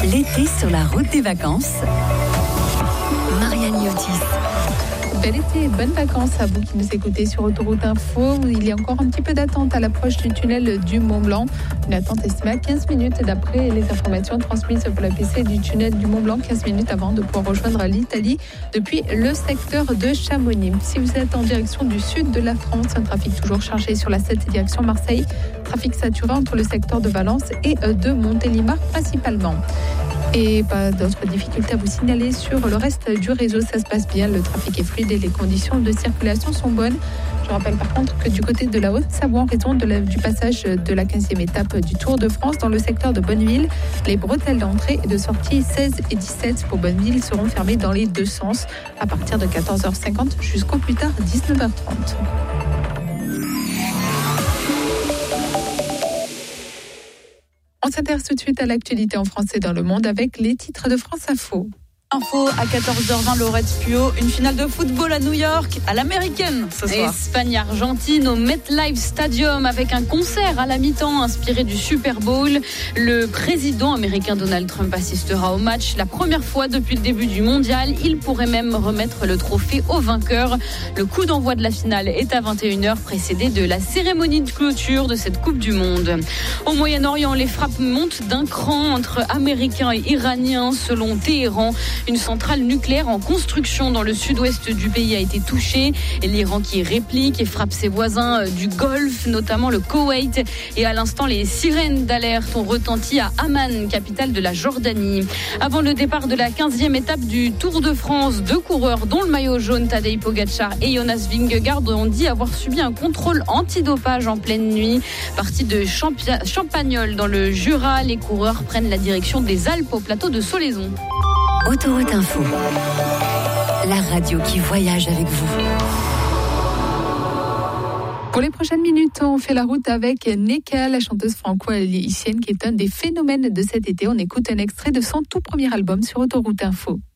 L'été sur la route des vacances. Marianne Yotis. Bel été, bonnes vacances à vous qui nous écoutez sur Autoroute Info. Il y a encore un petit peu d'attente à l'approche du tunnel du Mont-Blanc. Une attente estimée à 15 minutes d'après les informations transmises pour la PC du tunnel du Mont-Blanc, 15 minutes avant de pouvoir rejoindre l'Italie depuis le secteur de Chamonix. Si vous êtes en direction du sud de la France, un trafic toujours chargé sur la 7 direction Marseille. Trafic saturé entre le secteur de Valence et de Montélimar principalement. Et pas d'autres difficultés à vous signaler sur le reste du réseau. Ça se passe bien, le trafic est fluide et les conditions de circulation sont bonnes. Je rappelle par contre que du côté de la Haute-Savoie, en raison du passage de la 15e étape du Tour de France dans le secteur de Bonneville, les bretelles d'entrée et de sortie 16 et 17 pour Bonneville seront fermées dans les deux sens à partir de 14h50 jusqu'au plus tard 19h30. On s'intéresse tout de suite à l'actualité en français dans le monde avec les titres de France Info. Info à 14h20, Laurette Puot, une finale de football à New York, à l'américaine ce soir. Espagne-Argentine au MetLife Stadium avec un concert à la mi-temps inspiré du Super Bowl. Le président américain Donald Trump assistera au match la première fois depuis le début du mondial. Il pourrait même remettre le trophée au vainqueur. Le coup d'envoi de la finale est à 21h, précédé de la cérémonie de clôture de cette Coupe du Monde. Au Moyen-Orient, les frappes montent d'un cran entre Américains et Iraniens selon Téhéran. Une centrale nucléaire en construction dans le sud-ouest du pays a été touchée. Et l'Iran qui réplique et frappe ses voisins du Golfe, notamment le Koweït. Et à l'instant, les sirènes d'alerte ont retenti à Amman, capitale de la Jordanie. Avant le départ de la 15e étape du Tour de France, 2 coureurs, dont le maillot jaune Tadej Pogačar et Jonas Vingegaard, ont dit avoir subi un contrôle antidopage en pleine nuit. Partie de Champagnole dans le Jura, les coureurs prennent la direction des Alpes au plateau de Solaizon. Autoroute Info, la radio qui voyage avec vous. Pour les prochaines minutes, on fait la route avec Neka, la chanteuse franco-haïtienne qui est un des phénomènes de cet été. On écoute un extrait de son tout premier album sur Autoroute Info.